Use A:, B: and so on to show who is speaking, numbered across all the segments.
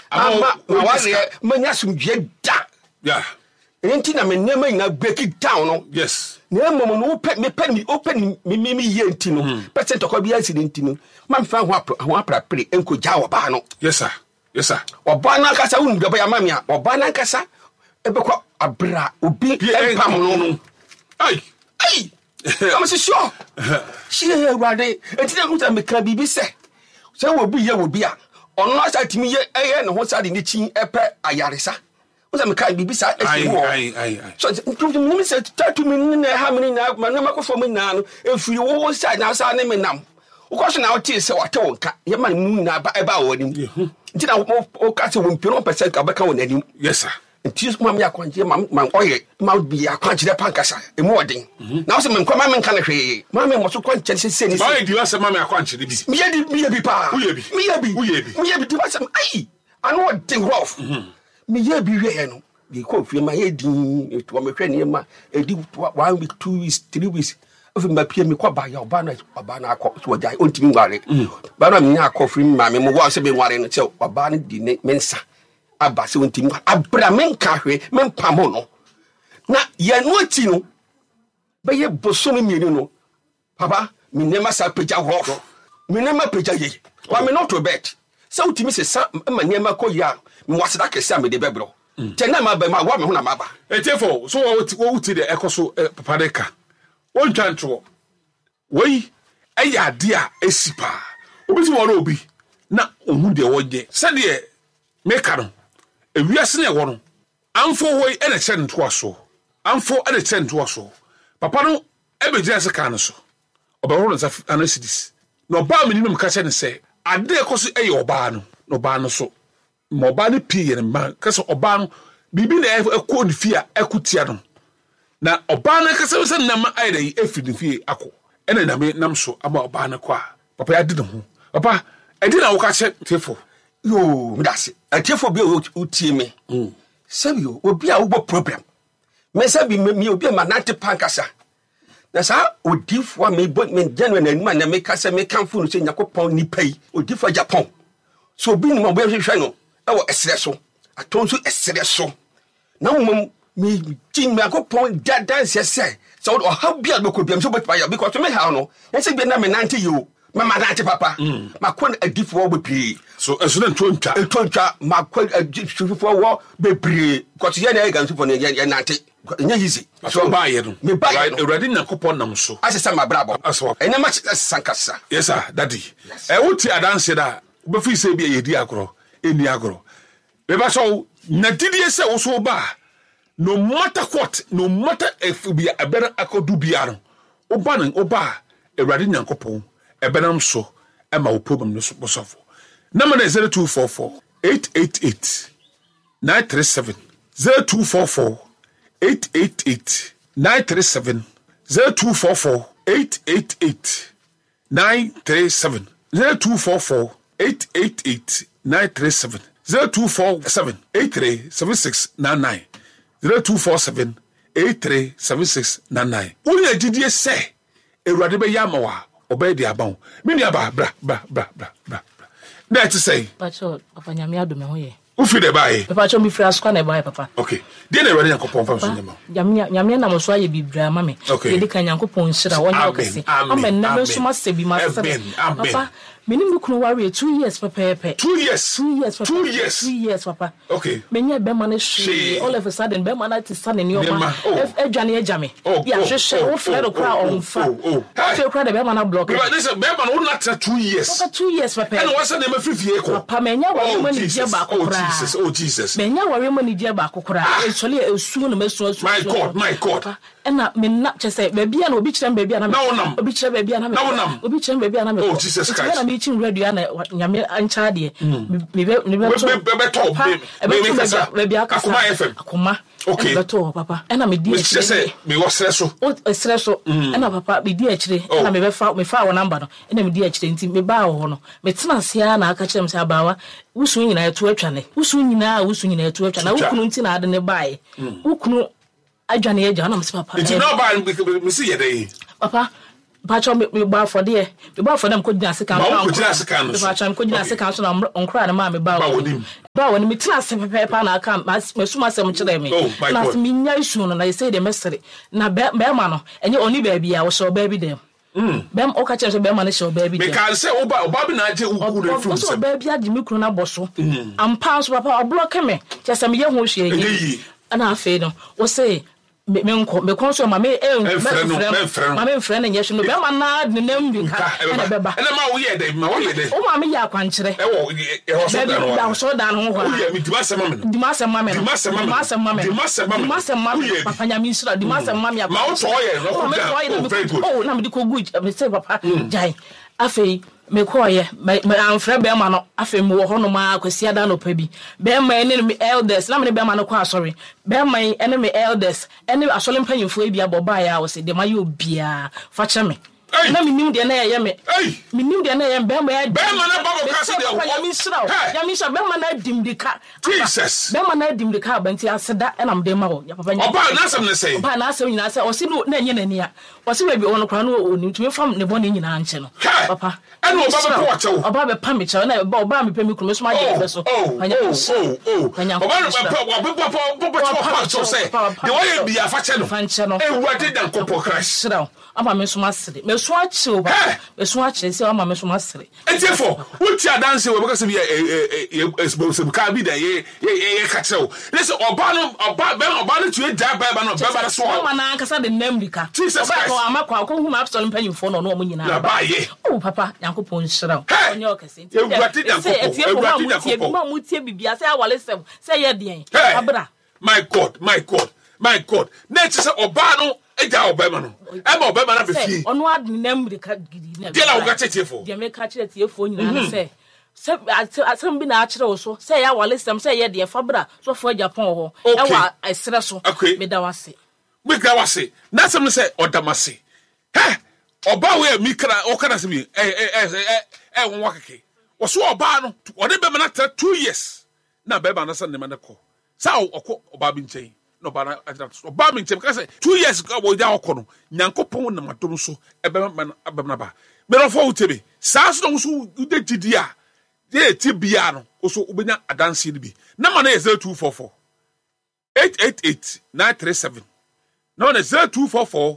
A: ama wale manya sumdwe da
B: yeah
A: enti na me nema ina break it down no
B: yes
A: na mom no open me ye enti no percent ko bi accident no man fa ho aprapre enko ja oba no
B: yes sir
A: oba na kasa unu de ba ya mamia oba na kasa ebekwa abra obi empam no
B: ai
A: I'm sure she rade enti na kuta me ka bibi se wo bi ye wo bi a ono asa timi ye eye ne ho sa de ni chin epe ayaresa wo me ka bibi sa
B: ai
A: so me say tatu me na ha me na na makofo me na no efiri wo sa na sa ne me nam wo ko so na wo tie se wo te wonka ye ma mu na ba e ba wo nim nti na wo ka se wo mpiro percent ka beka wo na nim
B: yes sir
A: nti so mam ya kwanje mam oye ma bi ya kwanje de pankasa e mo odin na wo se me nkwa ma me nka na hwe ma me mo so kwanje se ni
B: ba di wa se ma me akwanje de bi
A: me ye bi pa
B: me ye bi
A: di wa se ai anu odin rough me ye bi hwe no bi ko fie ma ye din to me hwe ne ma edi 1 week 2 weeks 3 weeks of me pie me kwa ba ya oba na akọ so wajai ontimi ngware ba na me nya akọ firi ma me mo wa se be ngware no che oba ne di ne mensa aba se ontimi abra men ka hwe men pamo no na ye no ati no be ye boso me mienu no papa me nema sa peja ho me nema peja ye wa me not to bet se ontimi se sa ma nema ko ya me waseda kese a me de bebro tena ma ba ma wa me ho na ma ba
B: etefo so wo wuti de ekoso papa de ka won twantro wei eya ade a esipa obiti wo obi na ohun de woje se de meka no ewiase ne wo no amfo hoi e na chen to aso amfo e na chen to aso papa no ebegia se kan so obehoro za anasidis no ba me ninum ka che ne se ade ekoso eya oba no no ba no so mo ba ne pie ne ma ka so oba no bibi na ekọ ne fia ekutia no na oba na kasa se nam ayi efidi fie akọ ena na me nam so ama oba na kwa papa ya dide ho papa edi na wo ka che tefo
A: yo medase atefo bi o tie me sabi obi a wo problem me sabi me obi ma nante pankasa na sa odifo a me general na nima na me kasa me kanfo no se Yakopon ni pai odifo Japan so obi ni mo bo hwehwe no e wo esre so aton so esre so na mo me tin me Yakopon dance say so o how bia be ko biam so but because me how no e say bi na me nante yo mama nante papa makon adifo wo be
B: so eso na ntontwa
A: makon adifo wo be pre because ye na e ganso for ye nante nya easy
B: so ba ye no
A: me ba ye no
B: already Yakopon nam so
A: asesa mabrabo
B: aso
A: ena ma sankasa
B: yes sir daddy wuti adanse da be fi se bi ye di agro eni agro be ba so na didie se wo so ba no matter what no matter if be a better akodu biaro oba already Yakopon ebenam so ema wo problem no so bosofo number 0244 888 937 0244 888 937 0244 888 937 0244 888 937 0247 837699 0247 837699 unya didie se ewrade be yamawa obey di abon mini aba bra that to say
C: pacho afanyami adome hoye
B: ufi de bae
C: pacho mi fra skwa na bae papa
B: okay dey na ewrade Yakopon fam so nyama
C: nyame na mo so aye bibra ma me ye de kan Yakopon hira wonya okese amen na me so ma se bi ma se papa minim kunu wari 2 years papa
B: 2 years
C: papa 2 years papa
B: okay
C: menya be man she all of a sudden be man at son in your man edwane ejame ya hwehwe wo fled okra onfa fe okra de be man block
B: but this be man wo not 2 years
C: papa 2 years papa
B: and what's the name of fifie ko
C: papa menya wari mani je ba kokra
B: oh jesus
C: menya wari mani je ba kokra actually esu no mesu
B: my god
C: ena me na chese be bia na obi kire be bia na obi kire be bia na me obi kire be bia na me
B: oh jesus christ
C: teaching radio na nyame ancha de me
B: top
C: be be
B: akoma fm
C: akoma
B: okay
C: beto papa ena me di
B: akire me wo stresso
C: ena papa me di akire ena me fa wo number no ena me di akire nti me ba wo no me tena sia na aka kire me say abawa wusu nyina eto atwa ne wusu nyina eto atwa na wukunu nti na ade ne bae wukunu adwane eja na me say papa
B: nti no ba me see ye dey
C: papa pacho me ba for there me ba for them ko gina sika
B: no me pacho me ko gina
C: sika so na onkra na ma me ba ba woni metina se pepe na aka masuma se mkyere me na se minya isu no na say de mesere na be ma no enye oni ba bia wo so ba bi dem bem o ka chere so be ma no so ba bi dem
B: me kan say oba bi na age uku na fru
C: so ba bi age mi kru na boso ampa so papa o block me chese me ye ho hwe yi ana afi no wo say me konso ma me friend na yesho no be ma na de nam bi ka na be ba
B: na ma wo ye de
C: o ma me ya kwankere e wo so dan ho ho
B: me di ma me
C: papa nya mi sura di ma se ma me
B: ma wo to ye no very good
C: oh na me di ko good me say papa jai afei me koye me amfra be ma no afei me wo ho no ma kwasia da no pa bi be ma ene me elders na me be ma no kwa sorry be ma ene me elders ene asole mpanyimfo e bia boba ya wo se de ma yo bia fa che me na me nim de na ye me nim de na ye be ma
B: na babo ka se de
C: ya mi sra be ma na dimdika
B: Jesus
C: be ma na dimdika banti aseda na me de ma wo ya papa nya
B: oba na asem ne say
C: oba na asem nyina say o se no na enye nani a o se we bi ono kra no oni tumi fam ne bo ne nyina nche no papa
B: eno oba be po achewo
C: oba be pa me che na oba me pa me kunu so ma je be so
B: oba be say the way be afa che no ewuade dan kopo crash
C: ama me so masere me so ache oba me so ache se ama me so masere
B: entiefo wuti adanse we because be e ka bi da ye ka chewo listen oba no tu e da ba no ba so
C: ama na nkasa de namrika
B: oba
C: ko amakwa ko hu ma apostol mpanyimfo no mo nyina
B: na ba ye
C: oh papa yankopon shira onye okese
B: ewuade dan kopo
C: ma mutie bibia se awale sem se ye den abra
B: my god na ti se oba no eja obema no ema obema na be fie
C: ono adnam rika gidi na
B: dia la wo ka tiefo
C: dia me ka tiefo nyina na se asem bi na akire wo so se ya wale sem se ye de fabra so fo Japan ho e wa esre so me da wase
B: na sem se odamase oba we mikra o kana se bi won wakeke wo so oba no ode be na 2 years na beba na se ne maneko sa okọ oba bi nchen no ba na oba mi nchen ka se 2 years ka wo ja okọ no nyankopon na madom so ebe na ba me no fo utebe sa so no so de gidi a de tibia no so obenya adanse ni bi na ma na 0244 888 937 no na 0244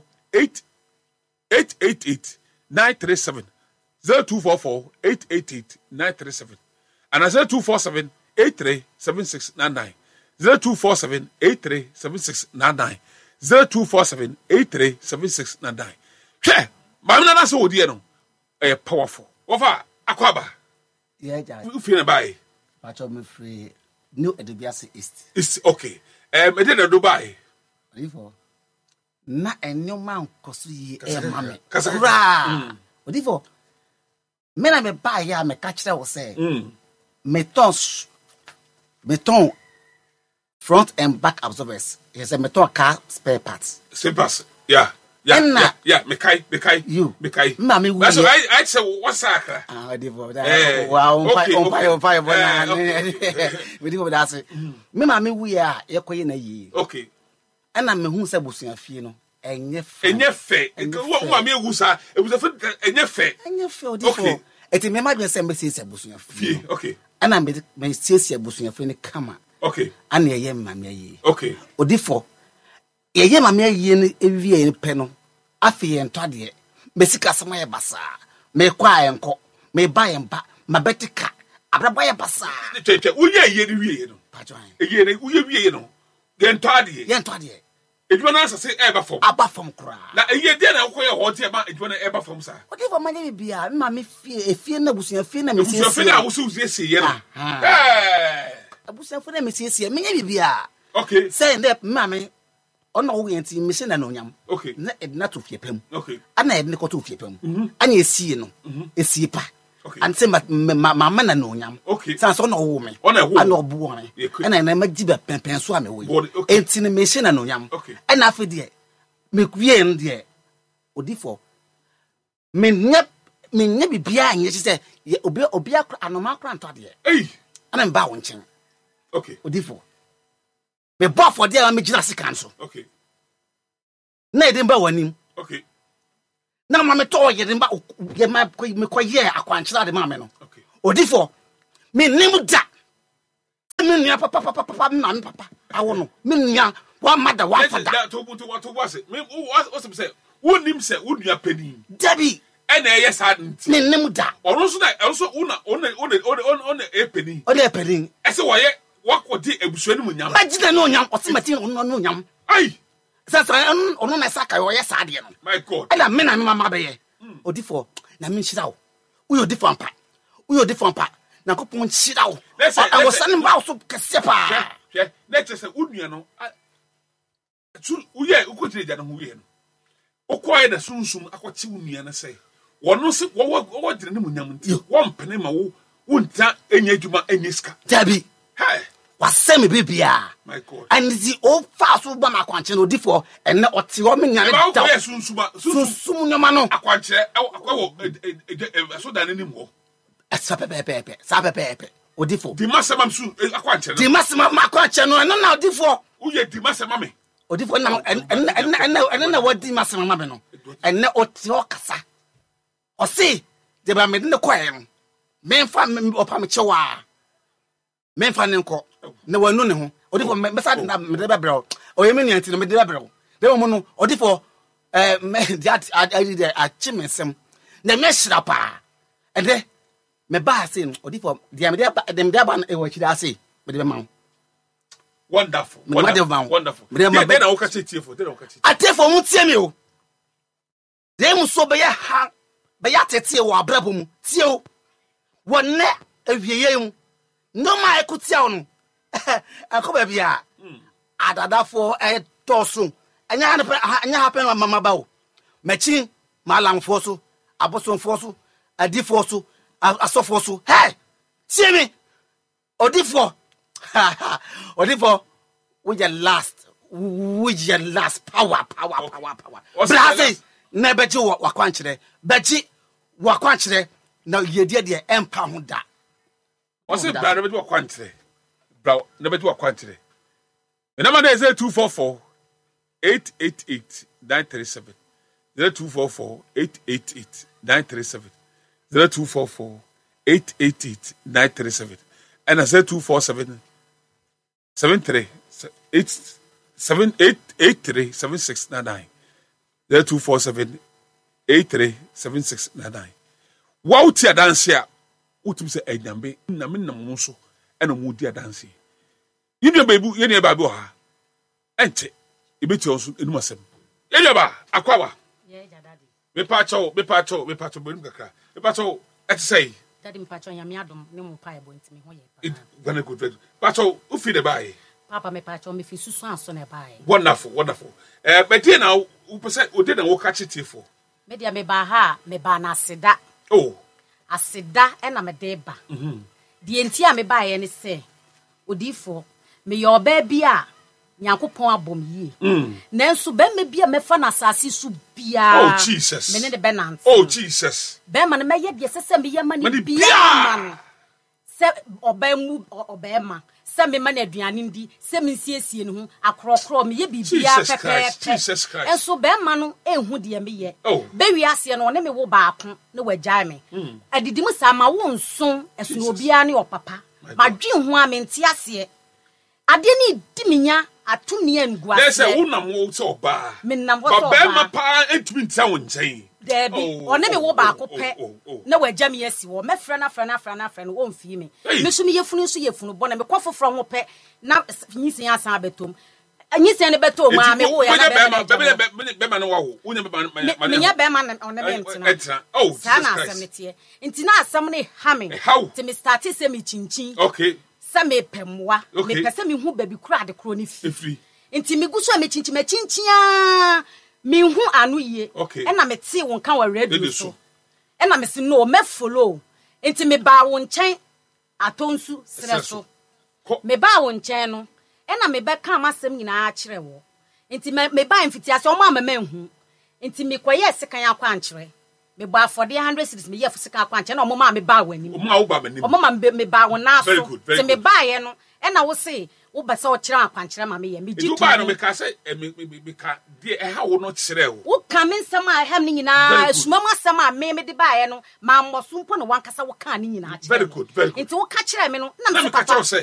B: 888 937 0244 888 937 and 0247 837699 0247 837699 0247 837699 hwe mamna na so odie no powerful ofa akwaba
D: yeah
B: ufie na bai
D: pacho me free New Edibiase East
B: okay e dey do bai
D: odifo na enyoma nkoso yi mame ra odifo me na me bai ya me ka kire wo se meton front and back absorbers. Yes, a metal car spare parts.
B: Yeah. Mekai.
D: You.
B: Mekai.
D: Mammy,
B: that's what I said. What's that?
D: Wow, fire. We do that. Me, mammy, we are equine a ye.
B: Okay.
D: And I'm who said Busia Fino. And ye
B: fe. What mammy was it was a foot and ye fe.
D: And ye feel okay. It may be some message a Busia Fee.
B: Okay.
D: And I made my sister Busia Fini come.
B: Okay.
D: And ye mammy.
B: Okay.
D: Odifo. Ye mammy ye every penno. Afi en twadie. Me sika sama ye basa. Me kwa enko. Me buy and ba. Ma betika. Abraba ye basa.
B: Uye ye wie no.
D: Pajoan.
B: Ye uye wie no. Ye twadie.
D: Ye twadie.
B: Edwuma na say eba form.
D: Aba form kra.
B: Na ye de na koye ho tie ma edwuma na eba form sa.
D: Odifo manye bia. Ma me fie na busuan fie na me sie.
B: Busuan fie na wusu sie ye no.
D: Abusuan fie na me sie. Menye bia.
B: Okay.
D: Say ndep ma me ono wo yenti mise na nonyam.
B: Okay.
D: Na edna to fie pam.
B: Okay.
D: Ana edna ko to fie pam. Anya esie no. Esie pa.
B: Okay.
D: And say mama na nonyam.
B: Okay.
D: Sans ono wo me. Ana obu wo me. Ana na magiba penpen so ame wo. Enti ne mise na nonyam.
B: Okay.
D: Ana afi de me kuye ndie. Odifo. Menye bibia anye se obi akra anoma akra nto de. Ana mba wo nchen.
B: Okay.
D: Odifo. Me bo for there me gina sika nso.
B: Okay.
D: Na edin ba wanim.
B: Okay.
D: Na ma me to yedin ba ye ma me koye akwankyira de ma me no.
B: Okay.
D: Odifo me nim da. minya papa na papa awo no minya wa mother wa father
B: that to was it me what say wonim say wonua pani
D: Debbie
B: ena eye sad nti
D: ne nim da
B: ono so na also ona e pani
D: o de pani
B: ese wo ye wakodi ebusuani mu nyam
D: magina no nyam o se mati no nyam
B: ai
D: sasa ono na saka o ye sade no
B: my god
D: ela me na me mama be ye odifo na me nshira wo uyo odifo ampa na kopon nshira wo I was sending ba so kese pa
B: na tse unua no tu uye ukotire jana hu ye no okoye na sunsum akoti unua na sei wono se wo dire ne mu nyam nti wo mpene ma wo wonta enya adwuma enya ska
D: Debbie
B: hey
D: wasemi bibia
B: my god
D: and the old fast ba ma kwanche no odifo ene oti o me nyane
B: da wo sunsum
D: nyama no
B: akwanche akwawo so da ne nim ho
D: sa pepe odifo
B: di masema msu akwanche no
D: di masema makwanche no eno na odifo
B: uye di masema me
D: odifo na ene wadi masema ma be no ene oti o kasa o si de ba me ne kwae no memfa opa me chewa memfa ne nko na wanu ne ho odifo mesa na me de bebrew o yemi ni anti no me de bebrew de mo no odifo me that I chimensem na me hira pa ede me ba say no odifo de me de ba na e wa hira say me de ma
B: wonderful
D: then
B: I will catch it here for
D: atefo mu tie me o de mu so be ya ha be ya tete wo abrabo mu tie o wonne awieye mu no ma ekutia no akoba bia adadafo toso anya happen mama bawo machi malamfo so abosonfo so adifo so asofo so hey tie me odifo we your last power blase na beji wakwankyere beji wakwankyere na yedie de empa ho da
B: o se bra na beji wakwankyere bra na beji wakwankyere the number is 0244 888 937 0244 888 937 0244 888 937 and I said 247 73 83 7699 0247 83 7699 wow tia dance a utum se enyambe na me nam so ena mu dia dance yinua babu yenia babu ha ente ibeti oso enum asem yenia ba akwawa
E: ye daddy
B: me pa cho benum kakra me pa cho etesei
E: daddy me pa cho nyame adom ne mo pa ebo ntimi ho ye pa
B: gonna go dread pa cho ufi de bai
E: papa me pa cho me fi susu anso na bai
B: wonderful but here now u pese o de na wo catch it for
E: me dia me ba ha me ba na aseda
B: oh
E: aseda e na me de ba die enti a me ba ye ne se odifo me yo ba bi a nyankopon abom yie nanso be me bia me fa na asase su bia
B: oh Jesus
E: me ne de benant
B: oh Jesus
E: be man me ye de sese me ye man bia man se obema se me man aduane ndi se me nsiesie ne ho akrokro me ye bibia pepe
B: Jesus Christ
E: enso be man no ehu de me ye be wi ase no ne me wo baako ne wagyae me adidim sa ma wo nso esu obia ne opapa madwe ho a me nte ase ade ni di minya atumi angua
B: se say wonam wo so oba
E: me nam wo so
B: oba ma pa entumi ntia wo nchen
E: Debbie, or never wo baako pe. Na wagya me asi wo. Me frɛ na wo mfie me. Me so me yefunu so yefunu bo na me kwafo frɔ ho pe na nyisen asan abetom. Anyisen ne betom ma me wo ya na
B: be ma no wo. Wonya be ma.
E: Me nya be ma na on be ntino.
B: Oh, Jesus Christ.
E: Sana asɛm ne tie. Nti na asɛm ne ha me. Ti me start se me chinchin.
B: Okay.
E: Se me pemwa. Me pese me hu baby kura de kro ne fi. Nti me guso me chinchin minhu anu ye ena me te won kan wa radio so ena me se no me follow enti me ba won chen atonsu sere so me ba won chen no ena me be kan masem nyina a kire wo enti me ba mfiti ase o ma hu enti me koye sekan akwa ankire me ba for the 100 cities me ye for sekan akwa ankire na o ma me ba wani
B: o ma wo ba manim
E: o ma me ba won na so enti me ba ye no ena wo se wo ba se o kire akwankyere ma me ye me
B: jitu ba no me ka se me ka de ha wo no kire wo
E: wo ka me nsam a ha me nyina sumam asam a me de ba ye no ma mmoso mpo no wankasa wo ka ne nyina kire
B: very good
E: enti wo ka kire me no
B: na me ka tell say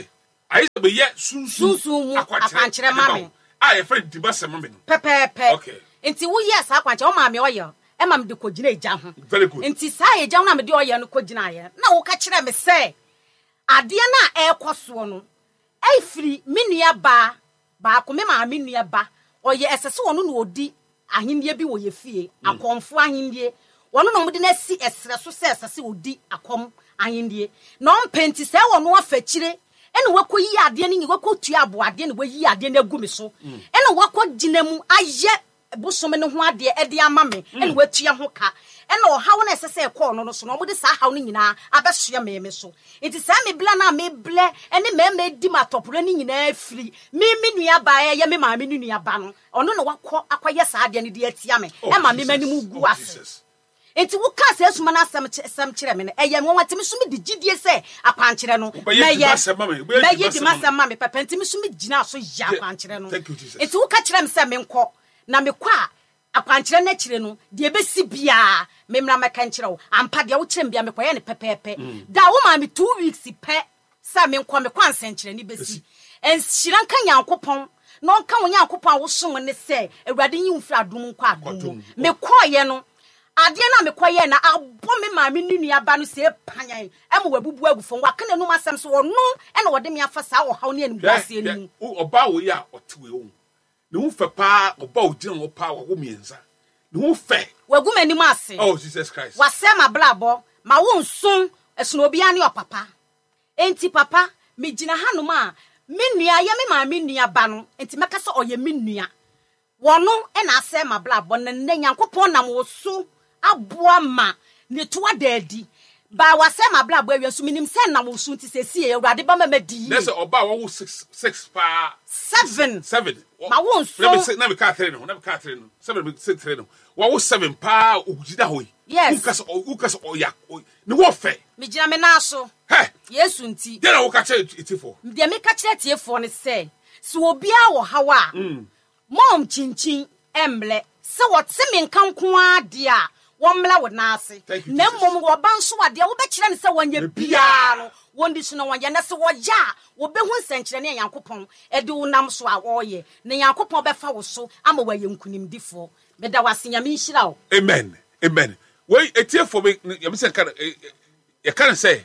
B: I used to be yet soon
E: akwankyerɛ mame.
B: I friend di basa mame.
E: Pepepe.
B: Okay.
E: Nti wo yes akwankyerɛ o ma me oyɛ. E ma me de kogina eja ho.
B: Very good.
E: Nti sa eja ho na me de oyɛ no kogina ye. Na wo ka kyerɛ me sɛ ade na ekoso no. Ai firi me nua ba ko me ma me nua ba. Oyɛ esese wono na odi ahenie bi wo ye fie. Akomfo ahenie. Wono no mudi na si esere so sɛ esese odi akom ahenie. Na on penti sɛ wono afakire ene wakoyi ade ne wakotu abo ade ne wayi ade na gu me so. Ene wakogina mu ayɛ busome ne ho ade e de ama me ene watua ho ka ene ohawo na esese ekọ no so no mo de sa hawo ne nyina abesoa me so enti sa me bla na me ble ene me di matoporo ne nyina afiri me nua ba ye me ma me nua ba no ono na wakọ akoye sa ade ne de atia me e ma me manim gu ase enti wo ka se asuma na asem kire me ne eye me watemi so me di gidie se akwankyere no meye di masema me papa enti me so me gina so ya akwankyere no enti wo ka kire me se me nkọ na me kwa akwankyere na kire no de besi bia me mra meka nkire wo ampa de wo kire bia me koye ne pepepe da wo ma me 2 weeks pe sa me nkọ me kwa nsenkire ni besi enhyira nka Nyankopon no nka wo Nyankopon wo so ne se awurade yi mfra adom nkọ adom me koye no ade na me koye na abo me ma me nua ba no se panyan e mo wabubu agufo wa kana no masem so wono e na wode me afa sa wo haw ne anim ase anim
B: oba wo ya otewe wo ne wo fe pa oba o gina wo pa wo mienza ne wo fe
E: wagu manim ase
B: oh Jesus Christ
E: wasema blabo ma wo nsun esuno obi ane opapa enti papa me gina hanom a me nua ya me ma me nua ba no enti meka se oye me nua wono e na asema blabo ne Nyankopon nam wo so aboa ma ne to adadi ba wasema blabo awia so minim se nam wo so nti se sie awurade ba ma madi
B: na se oba wo 6 pa
E: 7 ma wo nso
B: na me ka 3 no na me ka 3 no 7 me 3 no wo 7 pa ogida hoyi
E: yes
B: ukas oya ne wo fe
E: me gina me na so yesu nti
B: de na wo ka che etifo
E: de me ka kire tiefo ne se obia wo hawa mom chinchin emble se wote me nkanko ade a womla wo na ase na mom wo ba nso ade wo be kire ne se wonya bia no wondi so no wonya na se woja wo be hu nsenkire ne Nyankopon e de unam so a woye ne Nyankopon be fa wo so ama waye nkunimdifo me da wasenya me nhira wo
B: amen we etiefo me yam se kan e kan say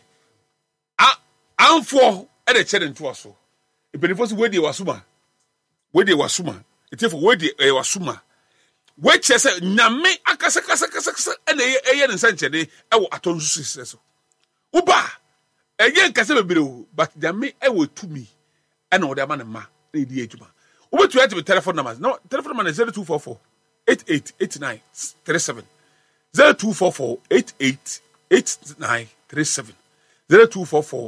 B: amfo e de kire nto so e benefo so wedi wasuma etiefo wedi wasuma we che say nyame akasa e na eye ne nsanchede e wo atonsu so uba eye nkase bebere o but nyame e wo tumi e na wo de ama ne ma na edi adwuma obetu ati telephone number no telephone number is 0244 888937 0244 888937 0244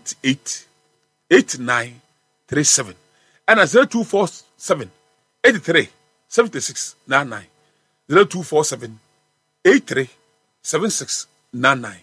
B: 888937 and 0247 83 7699 0247 83 7699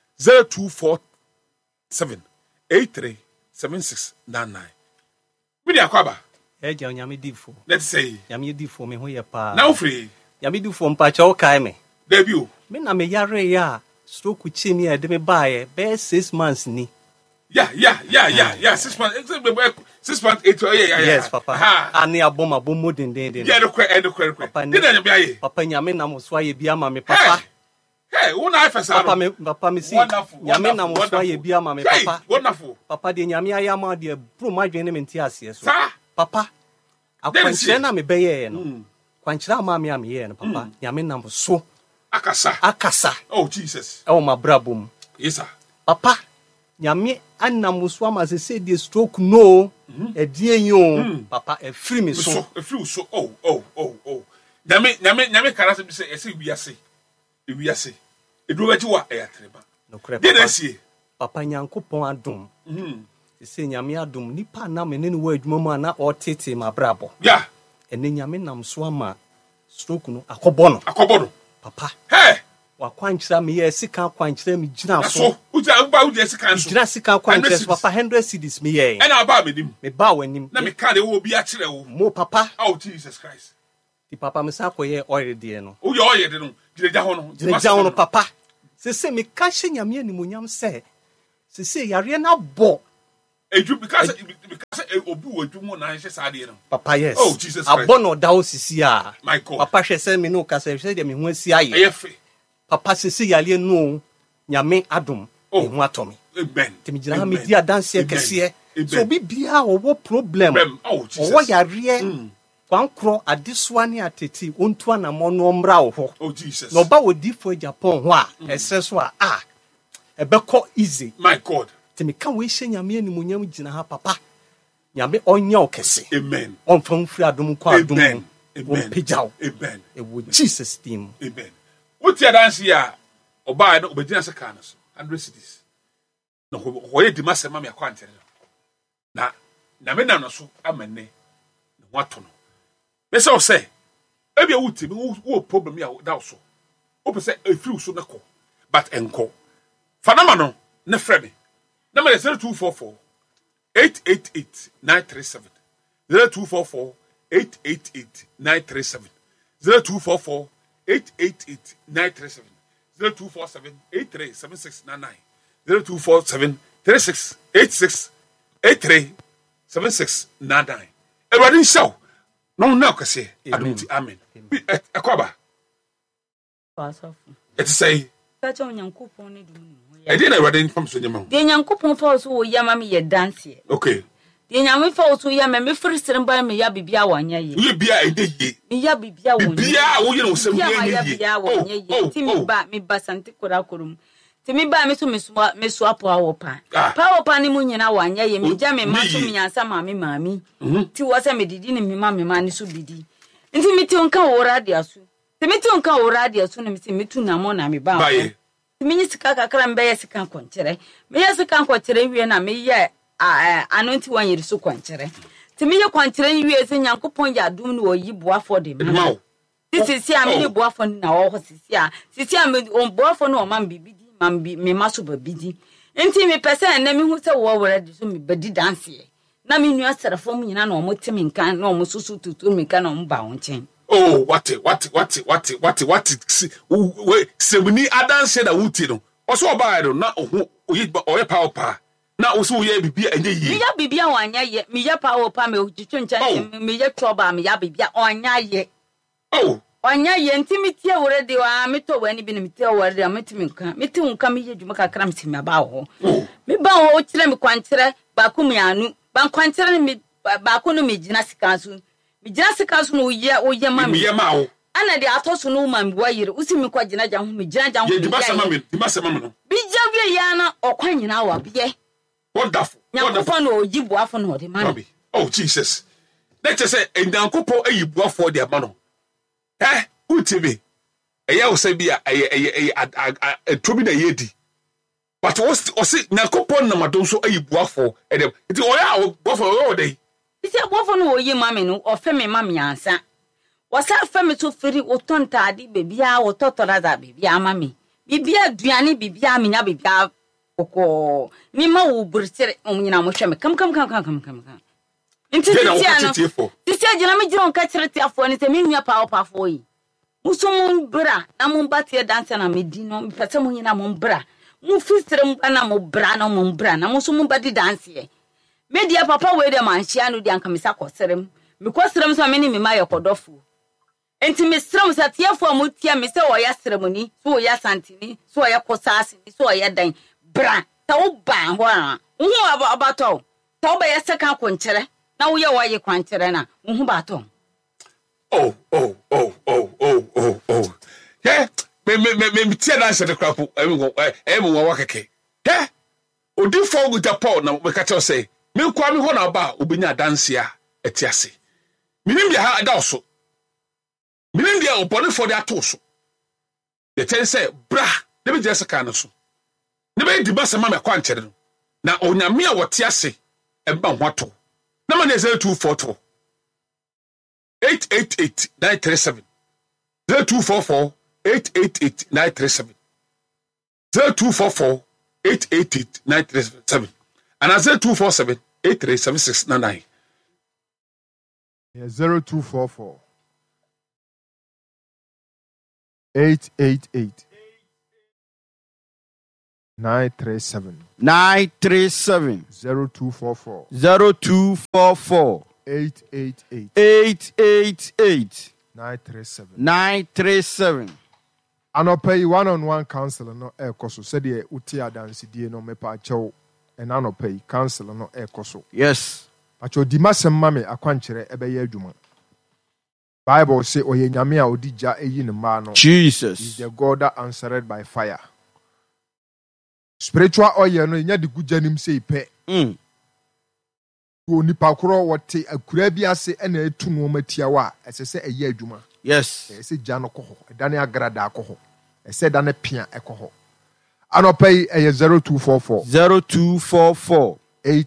B: 0247 83 7699 Bidi akwaba
F: eja nyame difo
B: let's say
F: nyame difo me ho ye pa
B: now free nyame
F: difo mpa cha o kai me
B: debut
F: me na me yare ya stroke chimi e de me baaye be 6 months ni
B: yeah 6 months 6 months 8 yeah
F: yes papa ani aboma bomo den
B: yeah the papa did na bia ye
F: papa nyame na mo so aye bia ma me papa
B: hey una afesa
F: papa me si nyame na mo so aye bia ma me papa
B: wonderful
F: papa de nyame aya ma de bro ma dwen ne me ntia ase so papa akwankyere na me beye no kwankyere ma me ye no papa nyame na mo so akasa
B: oh Jesus
F: e o mabrabom
B: yes sir
F: papa nyame anamuso ama se de stroke no edien yo papa e free me so
B: oh nyame karase bi se wiase edu baji wa ayatreba
F: no kre papa Nyankopon adom se nyame adom nipa na me ne wo adwuma mu na o tete mabrabo
B: ya
F: ene nyame nam so ama stroke no akobo no papa wakwankyira me ye sika kwankyira me gina so
B: uja sika so
F: gina sika kwankyira so papa 100 cedis me ye
B: ena ba medim
F: me ba wanim
B: na me ka de wo bi a kire wo
F: mo papa
B: oh Jesus Christ
F: ti papa me sa koye oil de no
B: wo ye oil de no gireja ho no
F: papa se me ka hye nyame animonyam se yare na bo
B: Because obi wodumo na hye saade no.
F: Papa, yes.
B: Oh, Jesus Christ.
F: Abono da osisi a.
B: My God.
F: Papa hwe se me no kasa hwe de me ho asi aye.
B: Eyefe.
F: Papa sisi yale no nyame adom me ho atomi.
B: Amen.
F: Timi gina me di adanse kese. So obi bia owo problem.
B: Oh, Jesus.
F: Owo yare. Kwankro adeswa ne ateti ontu anamo no mra wo ho.
B: Oh, Jesus.
F: No ba wodi for Japan ho a eseso a ebeko easy.
B: My God.
F: Timi ka we hye nyame animunyam gina ha papa. Nyame onya okese.
B: Amen.
F: Onfam firi adom kwa adom.
B: Amen.
F: Pijaw.
B: Amen.
F: E wo Jesus name.
B: Amen. What ya dance ya oba no obedina se kan so 100 cities. No hoye di masema me akwa ntere. Na me na no so amane no wato no. Me say ebi a wuti wo problem ya da so. O pese efiri so nako but enko. Fanama no ne frɛ me. Na me 0244 888 937 0244 888 937 0244 888 937 0247 837699 0247 3686 837699. Everybody show. No, no, kasi. Amen. Akwaba. It's say.
G: That's on Yankupon.
B: I didn't already from Sunyama.
G: The Yankupon falls who Yamami ye dance. Okay. The Yami falls who Yamami first and by me Yabibia 1 year. You be a day. Me Yabibia 1 year. You know, some Yabia 1 year. Timmy back me Basanti Korakurum. Timmy by me to Miss Wapo Power Panimunia 1 year. Me Jammy Matumi and some mammy. Two was a medidin me mammy man so bidi. Intimity on Ka Radiasu. The meeting on Radia soon me to Namona me ba. Minister Kakrambe can contere. Me as a can contere, we and me ye 91 years so contere. To me, you contere years in Yankoponya doom or ye bois for the mouth. This is here, many bois for now, Sisia. Sisia me on bois for no man be bidi, man be me masuba bidi. Inti me person and name who say war ready to me, but did dance ye. Nami knew as a form in an almost timing can almost so to me can on bounting.
B: Oh, what? Semuni Adan said a wooty. Also, about it, not or power pa. Now, also, ye be a ye.
G: Me bibia 1 year, me ya power pa me, me ya trouble, me ya bibia on ye. Oh, 1 year, intimity already, I met to any benefit already, I met me come here to make a cram to me about. Me bow, tell me quantere, Bakumianu, Banquantere me, Bakunu me, Jinasicasu. Jessica no ye o ye mammy yamao. Ana de atos no man boyer, usimi kwa jinaja hu me jinaja hu. Di masa mamma. Bi javia yana okwan na wa biye.
B: Wonderful.
G: Nyankopon no ojibu afo no de man.
B: Oh Jesus. Let us say Nyankopon ayibu afo de man no. Utibi. Eya wo say bia a trobi na yedi. But o say Nyankopon na madon so ayibu afo e dem. Ti oya wo afo o dey. Isi
G: abofo no oyi mame no ofeme mame ansa. Wasa afeme to feri otontade bebia ototora da bebia mame. Bibia aduane bibia menya bibia kokko. Ni ma wo burtire omnyina mo hweme kam. Nti tisia agina me giro nka kirete afo ne se menua pa afo yi. Musum bra na mo batie dance na medi no pese mo nyina mo bra. Mo fisire mo na mo bra na mo bra na musum badi dance ye. Media papa we dem anhia no di ankamisa koserem me koserem so me ni me maye kodofo enti me serem sa tiefo amutia me se oya seremoni so oya santini so oya kosase so oya dan bra ta wo ban ho a hu abato ta wo ba ye seka konkere na wo ye wo ye kwankere na hu bato
B: oh yeah me tia na se de krapo emi wo wakeke yeah odi fo go Japan na we ka tell say me kwa me ho na ba obenya dance a etiase minim dia ha da oso minim dia opone for dia to so the ten say bra de be jese kan so ne be di basa ma me kwa nkyere no na onyame a wote ase e ba ho ato na ma ne 0244 888 937 0244 888 937 0244 888 937 and I said 247 837699.
H: Yeah, 0244 888 937
I: 0244
H: 888
I: 937
H: Anope one-on-one counselor no ekoso said the uti adansi die no mepa chew and anope counselor no ekoso.
I: Yes.
H: Pacho di masem mame akwanchere ebeye adwuma. Bible say oye nyame a odija eyi ne ma no.
I: Jesus
H: is the God that answered by fire. Spiritual oil no nya de gujanim say pe. Onipa koro wote akura bi ase na etu no matia wa esese eye adwuma.
I: Yes.
H: Ese jano koho edane agrada koho. Ese dane pia ekoho. Anopay
I: 0244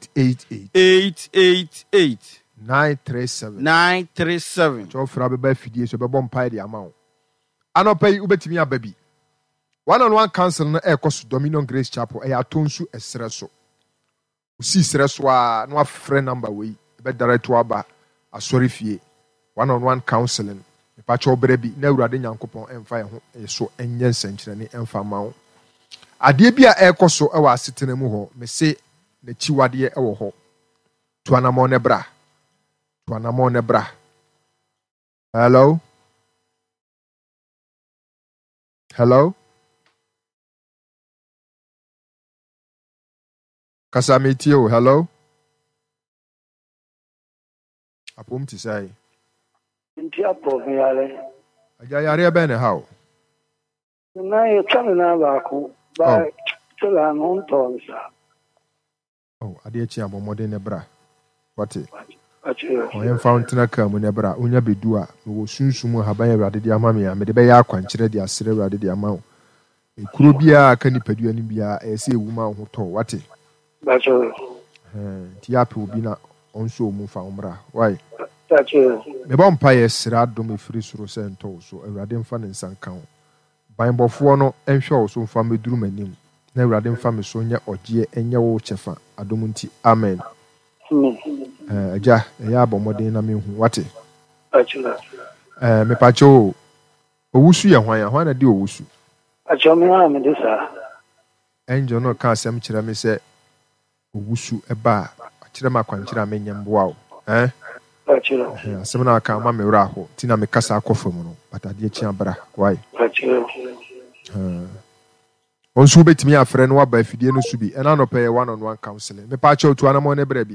H: 888
I: 937
H: Chofra beba fidie so bebo mpa de ama wo. Anopay ubetimi ababi. One-on-one counsel na ekoso Dominion Grace Chapel atonsu esre so. Usi sre so a no afre number we be direct to aba asori fie. One-on-one counseling. Pacho brebi na urade nyankopon emfa ho so enye nsenkyerene emfa ma wo. Ade bia ekoso e wa asetena mu ho me se na chiwade e wo ho. Tuanamo ne bra. Hello. Kasamitio, hello. Apom ti sai.
J: Ntia proviale.
H: Aja yare be ne how.
J: Na ye tane na ba ko ba tela no ntonsa.
H: Oh, ade chi abomode ne bra. Wate.
J: Ache.
H: Oyen fountain aka mu ne bra. Onya bedu a wo sunsumu haban awade di ama me ya me de be ya kwankire di asere awade di ama wo. Ekuro bia aka nipadua ni bia ese ewuma ho to wate.
J: Ache.
H: Ti ape obi na onso mu fa umra. Why?
J: Ache.
H: Me ba mpa ye sira dom efiri soro se nto so awade mfa ne nsanka ho. Banbofo no enhwe wo so mfa meduru manim. Na awade mfa me so nya ogye enye wo chefa adom nti amen. Aja ya bomodin na mehu wate.
J: Achila.
H: Me pacho owusu ye hwan na de owusu.
J: Acho me ha me desa.
H: Enjo no ka asem kire me se owusu eba kire makwankyira menyem boa o.
J: Achila.
H: Asem na ka ma me wura ho ti na me kasa akofam no batade achi abra why.
J: Achila.
H: Onsu betimi afre no aba afidie no subi ena no pay one-on-one counseling. Me pacho tu anamo ne bra bi.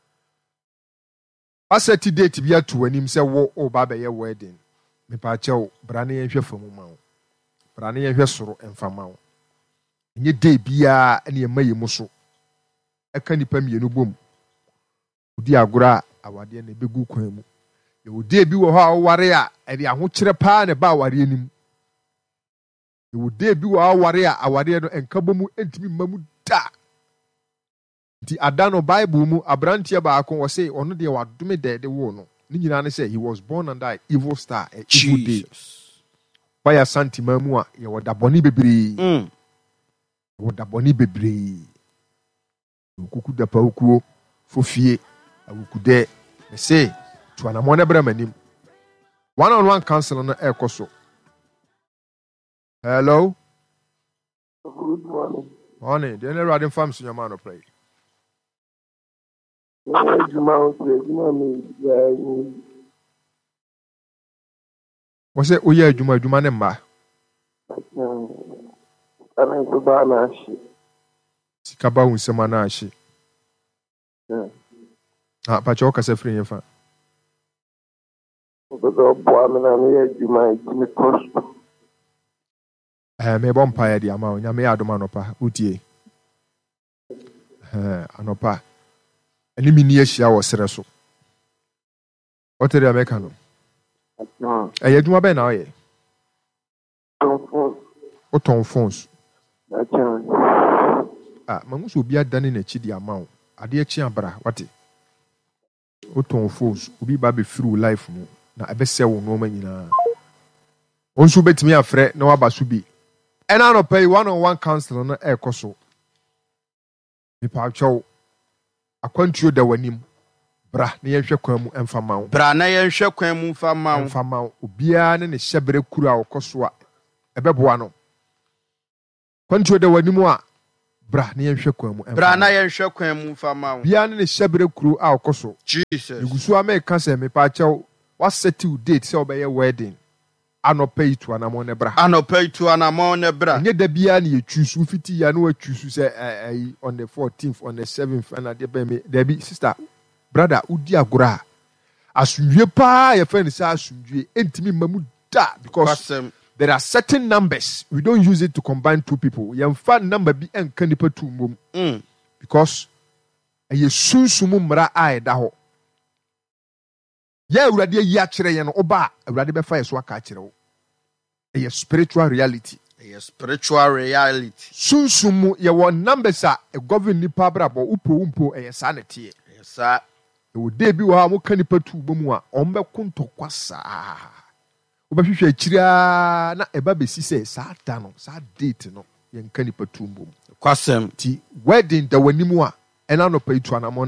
H: Aseti date bia to anim se wo o ba be ye wedding. Me pa che bra ne yenhwe famu ma wo. Bra ne yenhwe soro emfa ma wo. Nye day bia ene ye maye mu so. Eka nipa mienu bom. Udi agora awade na begu kwan mu. Ye odi bi wo ha ware a e de aho kire pa ne ba ware anim. Ye odi bi wo ha ware a awade no enka bomu entimi mamu da. The Adano Bible mu abrantia ba akon wo say ono de wadome de wo no ni nyina ne say he was born under an evil star, a evil day. Why santima mu a ye woda boni bebre. Woda boni bebre. Okuku da pa okuo fofie awukude me say to anamo ne bra manim. One-on-one counselor no ekoso. Hello.
J: Good morning.
H: Morning. The radio farm so your man no play. What's it? Oya Juma ne mba. Sikaba unsema na ashi. Pacho kasa free yefa. Me bompa ya di ama nya me adoma no pa utie. Anopa. Ani mini ahia wo sere so. Otere America no. Adwuma be na oye. O ton phones. Mamuso obi adane na chi di ama wo. Ade achi abra, wate. O ton phones, obi ba be free life mu na ebese wo no ma nyina. Onso betimi afre na waba so bi. Ena no pay one-on-one counselor no ekoso. Me pa chow akwantuo da wanim bra na yenhwe kwan mu emfama wo
I: bra na yenhwe kwan mu
H: emfama wo obia ne hyebere kuru a okoso a ebeboa no kwantuo da wanim a bra na yɛnhwɛ kwan mu
I: bra na yɛnhwɛ kwan mu fama wo
H: bia ne hyɛbere kuru a ɔkɔ
I: Jesus
H: egusu ameka sɛ mepa kyɛw wasɛtiw date sɛ ɔbɛyɛ wedding anɔpa yi to anamɔ ne bra
I: nye
H: da bia ne yɛtwusu fiti ya no watwusu sɛ on the 14th on the 7th and ade bɛ me da bi sister brother udi agora asundwe pa yɛfɛ ne sɛ asundwe entimi mamu da because there are certain numbers we don't use it to combine two people yɛmfa number bi ɛnka nipa tu mbom because ɛyɛ sunsum mmara a ɛda hɔ yɛ awurade ayi akyerɛ yɛn no ɔba awurade bɛfa yɛ so aka akyerɛ wo ɛyɛ spiritual reality sunsum mu yɛwɔ numbers a govern nipa abrabɔ upo ɛyɛ saa ne teɛ ɛwɔ dee bi wɔ ha moka nipa tu bɔ mu a ɔmbɛko ntɔkwa saa wobɛhwehwɛ akyiraa na ɛba bɛsi sɛ saa da no saa date no yɛnka nipa tu mbom
I: kwasɛm
H: nti wedding da w'anim a ɛna nɔpa yi tu anammɔ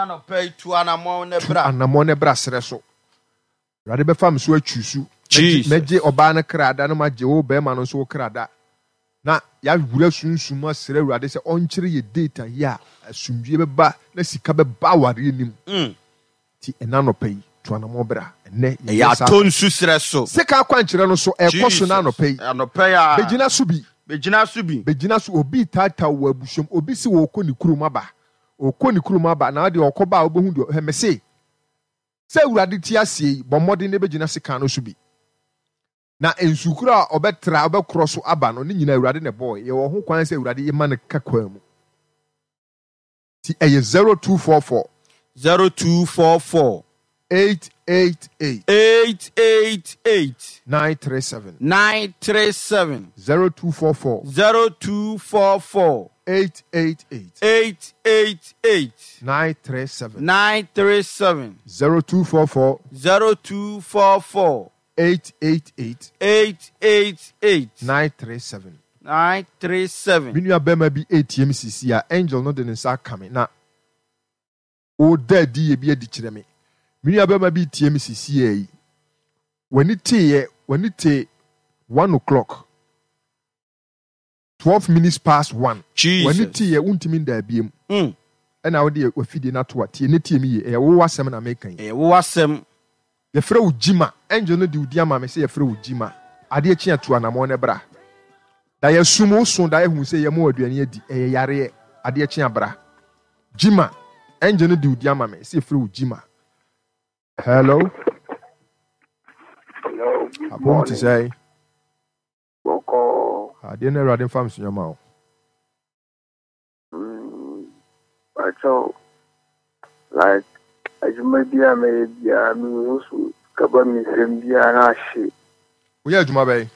H: ne bra serɛ so awurade bɛfa me so atwusu mɛgye ɔbaa no krada no magye wo bɛrima no nso wo krada na yɛawura sunsum asrɛ awurade sɛ ɔnkyerɛ yɛ date yi a asomdwie bɛba na sika bɛba awareɛ nim nti ɛna nɔpa yi to anammɔ bra ɛnɛ
I: yɛatɔ nsu serɛ so
H: sika akwankyerɛ no so ɛkɔ so na anɔpa yi bɛgyina so bi obi taataw wɔ abusuam obi si wɔ ɔkɔ ne kurom aba na ade ɔkɔ ba a wobɛhu deɛ hɛmɛ se sɛ awurade ti asie yi bɔ mmɔden ne bɛgyina sika no so bi na nsukuro a ɔbɛkorɔ so aba no ne nyina awurade ne bɔɔ yɛwɔ ho kwan sɛ awurade yɛma no ka kwan mu nti ɛyɛ 0244 888 937 0244 888 937 0244 888 937 Minua bema bi ATM sisi a angel no de ne nsa kame na o daddy ye bi adi kyerɛ me minua bema bi ATM sisi yi wani te 1:00 12 minutes past 1 wani te ye untimi nda biem ɛna wo de wafidi na to atie ne tie mi ye ɛyɛ wo wasɛm na meka yi
I: wo wasɛm
H: yɛfrɛ wo Jima angel no de udi ama me sɛ yɛfrɛ wo Jima ade akyi ato anamɔ ne bra da yɛsum so da yɛhu sɛ yɛma aduane adi ɛyɛ yare ade akyi abra Jima angel no de udi ama me sɛ yɛfrɛ wo Jima hello abom te sɛ ade na awurade mfa mso nyama wo
J: so like adwuma bi a mɛyɛ biara me nso kaba me nsɛm biara na ahye
H: woyɛ adwuma bɛyɛ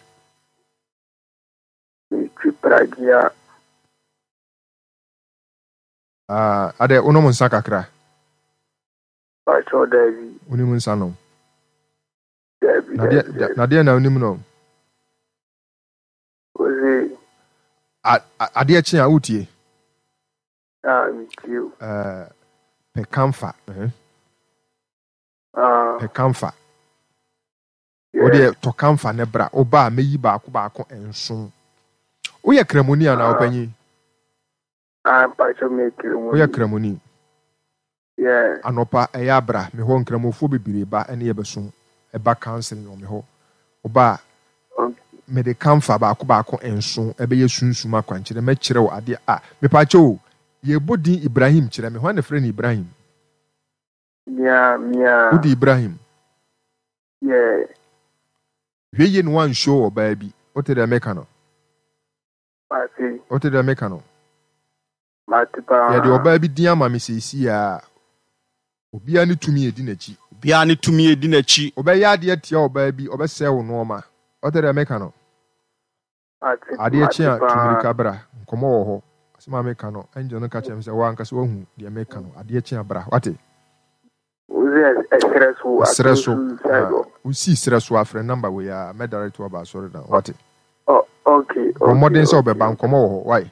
J: metwi pragia
H: ade wonom nsa kakra
J: bakyɛ dabi
H: wonim nsa no
J: dabi
H: na deɛ na wonim no
J: oze
H: adeɛ kye a wotie
J: metio
H: pekamfa pekamfa wode tokamfa ne bra oba meyi baako enso woyɛ kramoni ana opanyi
J: pacho me kramoni
H: woyɛ kramoni
J: yeah
H: anopa ɛyɛ abra me ho nkramofo bebire ba ɛne yɛbɛso ɛba counseling wɔ me ho oba me de kamfa baako enso ɛbɛyɛ sunsum akwankyerɛ mɛkyerɛ wo ade me pacho yɛbɔdin Ibrahim kyerɛ me hɔ ne frɛ ne Ibrahim
J: mia
H: wode Ibrahim
J: yeah
H: hweye no one show ɔbaa bi wote dɛ meka no
J: mate
H: dɛ meka no
J: mate pa
H: yɛde ɔbaa bi din ama me seesi a obiara ne tumi edi n'akyi ɔbɛyɛ adeɛ tia ɔbaa bi ɔbɛsɛe wo nɔɔma wote dɛ meka no adeɛ kye a tumirika bra nkɔmmɔ wɔ hɔ asɛm meka no angel no ka kyerɛ me sɛ woankasa woahu deɛ meka no adeɛ kye a bra wate ɛserɛ so wosi serɛ so afrɛ number wei a mɛdirect wo aba asɔre da wate
J: okay
H: mmɔden sɛ wobɛba nkɔmmɔ wɔ hɔ wae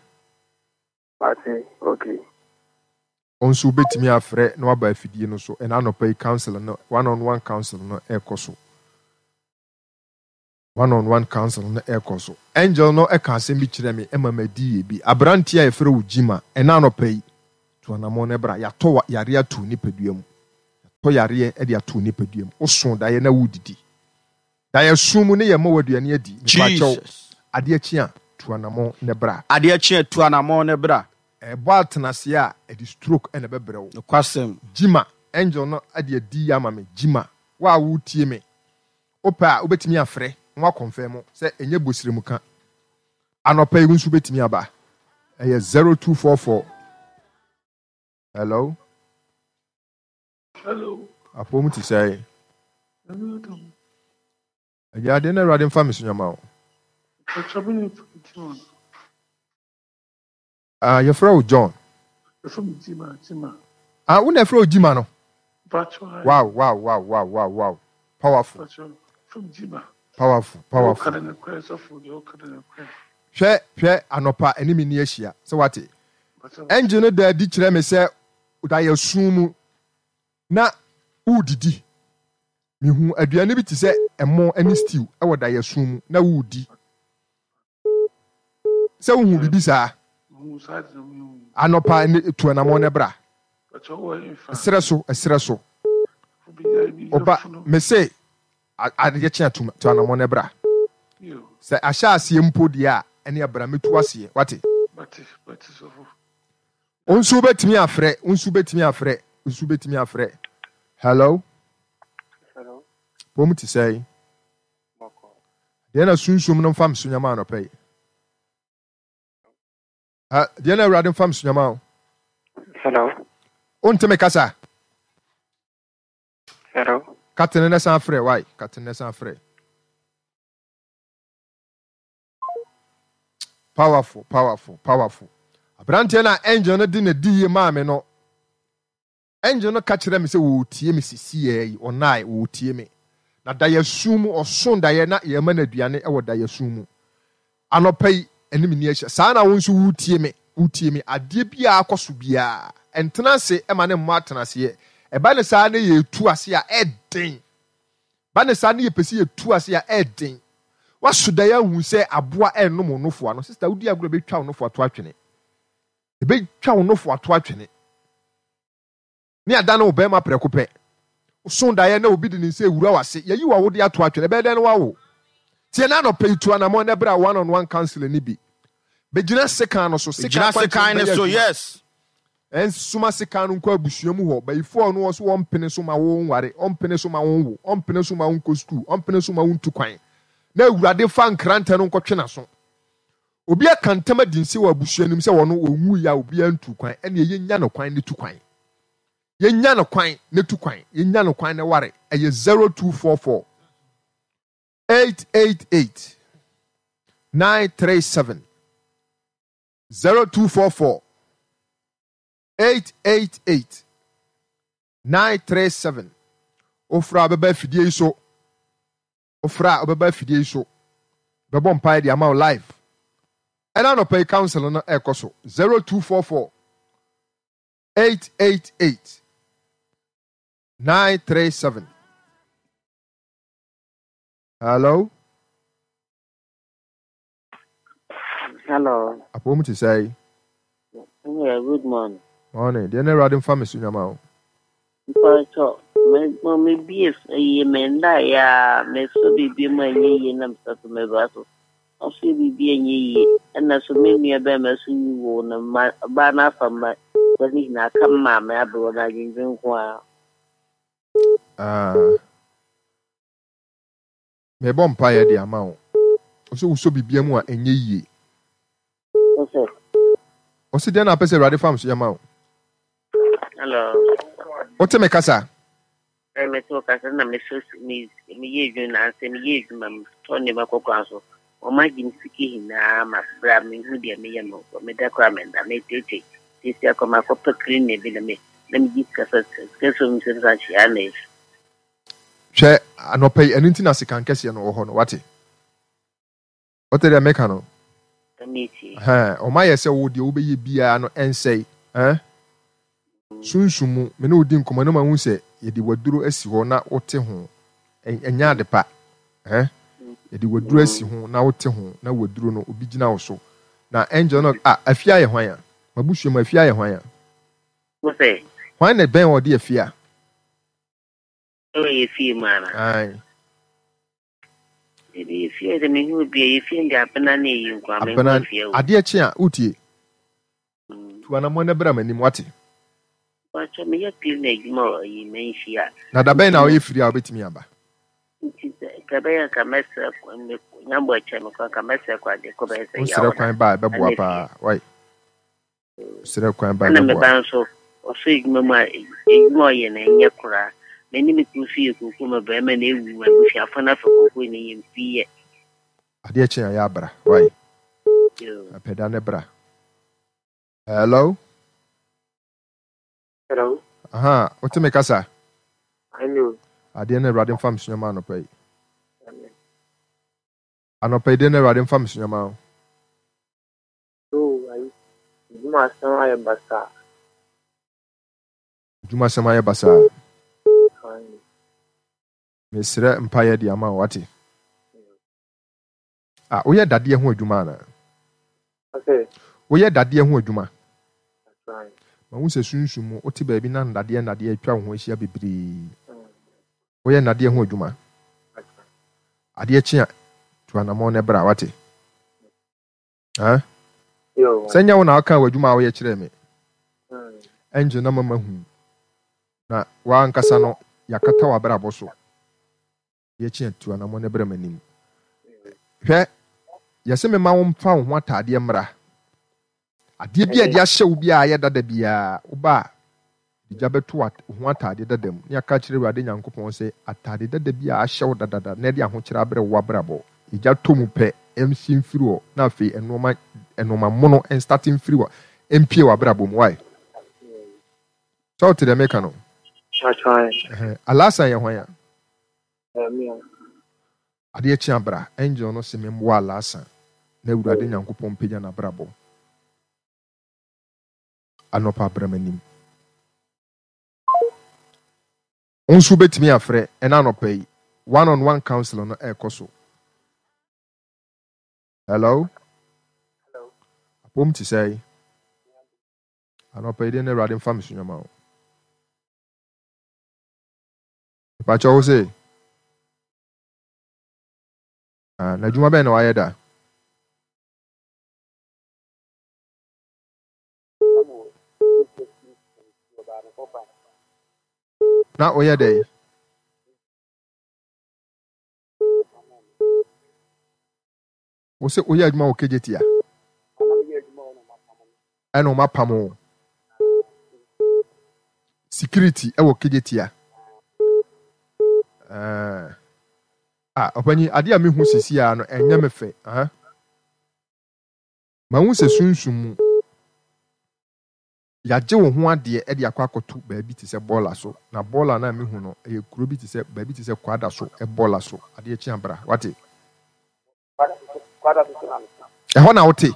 J: okay
H: ɔnso wobɛtumi afrɛ na waba afidie no so ɛna anɔpa yi council no one-on-one council no ɛkɔ so one-on-one counsel na ɛkɔ so angel no ɛka asɛm bi kyerɛ me ɛma madi bi abranteɛ a yɛfrɛ wo gyima ɛna no pɛyi to anamɔ no bra yɛatɔ yare ato nipadua mu yɛatɔ yare ɛde ato nipadua mu woso daeɛ na wodidi daeɛ som mu ne yɛ ma waduane adi
I: Jesus
H: adeɛ kyi a to anamɔ ne bra
I: adeɛ kyi a to anamɔ ne bra
H: ɛbɔ atenaseɛ a ɛde stroke ɛna bɛbrɛ wo
I: nokwasɛm
H: gyima angel no ɛde adi ama me gyima wa wotie me wopɛ a wobɛtumi afrɛ nwa confirm sɛ ɛnyɛ bosire mu ka anɔpa yi nso bɛtumi aba ɛyɛ 0244 hello apɔ ti sɛ ɛyɛ ade na awurade mfa me so nyama wo yɛfrɛ wo John wona ɛfrɛ wo gyima no wow powerful hwɛ anɔpa anim ni ahyia sɛ wate engine no da di kyerɛ me sɛ da yɛ sum mu na wodidi mehu aduane bi te sɛ ɛmo ani stew ɛwɔ da yɛ sum mu na wodi sɛ wohu bibi saa anɔpa ne tu anamɔ ne bra ɛserɛ so oba me say adeɛ kyea to anamɔ ne bra sɛ ahyɛ aseɛ mpo deɛ a ɛne abra metu aseɛ wate onsu betimi afrɛ hello pom ti sɛ deɛ na sunsum no mfam so nyama anɔpɛ yi deɛ na awurade mfam so nyama
J: hello
H: onteme kasa
J: hello
H: Katene ne san frɛ why katene ne san frɛ powerful abranteɛ na angel no di na di maame no angel no ka kyerɛ me sɛ wo tie me sisi yi onai wo tie me na da yɛ sum ɔson da yɛ na yɛ ma na aduane ɛwɔ da yɛ sum mu anɔpa yi anim ni ahyia saa na wo nso wo tie me adeɛ bia akɔso bia ɛntena se ɛma ne mmo atena se ɛba ne saa ne yɛ tu ase a ɛden ba ne saa ne yɛ pɛsi yɛ tu ase a ɛden waso da yɛ hu sɛ aboa ɛnom nofo ano sister wodi agro betwa nofo ato atwene ebetwa nofo ato atwene ne ada na obɛma prɛko pɛ so da yɛ na obi de ne nse ewura wase yɛyi wa wodi ato atwene bɛdɛ no wawo tie na no pɛ itu anamɔ na bra one-on-one counsel ni bi begyina sekan no so
I: sekan ne so yes
H: suma sekan no nkɔ abusua mu hɔ bayifo no wɔ so wɔn pene so ma wɔn ware ɔmpene so ma wɔn wo ɔmpene so ma wɔn kɔ school ɔmpene so ma wɔn tu kwan na awurade fa nkranta no nkɔtwe na so obi akantama dinsi wɔ abusua nim sɛ wɔn onwu ya obi antu kwan ɛne yɛnya no kwan ne tu kwan yɛnya no kwan ne tu kwan yɛnya no kwan ne ware ɛyɛ 0244 888 937 0244 888 937 ofra bɛba fidie yi so bɛbɔ mpae de ama wo live ɛna no pay counsel no ɛkɔ so 0244 888 937 hello apom ti say
J: good morning
H: deɛ na awurade mfa me so nyama wo
J: me bies ye menda ya me so bibi ma nye na msato me baso o so bibi nye na so me nua ba ma so wo na ba na fa ma wani na kan ma me abro na jinjin kwa
H: me bom pa ye di ama wo o so bibi mu a enye yie o se de na pese rade fam so nyama wo
J: hello
H: o te me kasa
J: me to kasa na me so me ye dwun na se me ye dwuma to ne ba kokwa so o ma gi msiki hina ma bra me hu de me ye no me da kwa me da me tete tete akoma ko pekri ne bi na me gi kasa keso mi se sa chi ane
H: hwe anopai aninti na sekan kese no wo ho no wate ote de meka no o ma ye se wo de wo be ye bia no ensei sunsumu me no di nkomo no ma hu se ye di waduro asi ho na wote ho enya de pa yɛde waduro asi ho na wote ho na waduro no obi gyina wo so na angel no afia yɛ hwan a mabusuam afia yɛ hwan a
J: wosɛ
H: hwan na bɛn wɔde afia
J: yɛ fie mana
H: ai
J: yɛ fie de me hu bia yɛ fie de apena na yi nkwa me
H: apena
J: fie wo
H: adeɛ kye a utie tuana mo na bra manim wate
J: wacha me yɛ pil na adwuma yi menhyia
H: na da bɛn na woyɛ firi a wobɛtumi aba
J: kabaya kamesa nyambo acha me kwa kamesa kwa de ko bɛyɛ sɛ
H: sere kwan ba bɛboa paa wai sere kwan ba
J: na me
H: bɛboa
J: ban so ɔso adwuma mu a adwuma yɛ na nyɛ kora mani me ku fie kuku ma bɛma na ewu ma bufiafo na fa kuku ni yɛ fie
H: adeɛ kye a yɛ abra wai apɛda ne bra hello aha wote me kasa
K: hello
H: adeɛ ne Awurade mfa msunyama anɔpa yi anɔpa yi de ne Awurade mfa msunyama Juma asɛm ayɛ basaa mesrɛ mpayɛ de ama wate woyɛ dadeɛ ho adwuma ana woyɛ dadeɛ ho adwuma ma wo sɛ sunsum mu wote baabi na ndadeɛ atwa wo ho ahyia bebree woyɛ ndadeɛ ho adwuma adeɛ kye a tuanamɔ ne bra wate sɛ nyɛ wo na woka w'adwuma a woyɛ kyerɛ me ɛngye na mama hu na wankasa no yakata w'abrabɔ so yɛkye a tuanamɔ ne bra m'anim hwɛ yɛsɛ me ma wo mfa wo ho ataadeɛ mmra adeɛ bi a de ahyɛ wo bi a ayɛ dada biara woba a digya bɛto ho atade dada mu ne aka kyerɛ Awurade Nyankopɔn sɛ atade dada bi a ahyɛ wo dadada na de ahokyerɛ abrɛ wo abrabɔ digya to mu pɛ ɛmsi mfiri wɔ na afei ɛnoma mono ɛnstate mfiri wɔ ɛmpie wɔ abrabɔ mu wae sɛ wote dɛ meka no alasan yɛ hwan a adeɛ kye abra angel no sɛ memmoa alasan na Awurade Nyankopɔn pagya n'abrabɔ anɔpa abramanim nso betumi afrɛ ɛna anɔpa yi one-on-one counsel no ɛkɔ so hello apom ti sɛ anɔpa yi de ne Awurade mfa mesunyama wo pakyɛ wo sɛ na adwuma bɛn na wayɛ da na oyɛ dɛ wo sɛ oyɛ adwuma wɔ kegyetia ɛna ɔma pam wo security ɛwɔ kegyetia ɔpanyi adeɛ a mehu sisi a no ɛnyɛ me fɛ ma hu sɛ sunsum mu yagye wo ho adeɛ ɛde akɔ akɔto baabi te sɛ bɔɔla so na bɔɔla na mehu no ɛyɛ kuro bi te sɛ baabi te sɛ kwada so ɛbɔɔla so adeɛ kye abra wate ɛhɔ na wote